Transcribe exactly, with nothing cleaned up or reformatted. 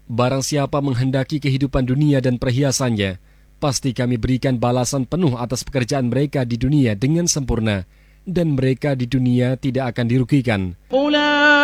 Barang siapa menghendaki kehidupan dunia dan perhiasannya, pasti kami berikan balasan penuh atas pekerjaan mereka di dunia dengan sempurna, dan mereka di dunia tidak akan dirugikan.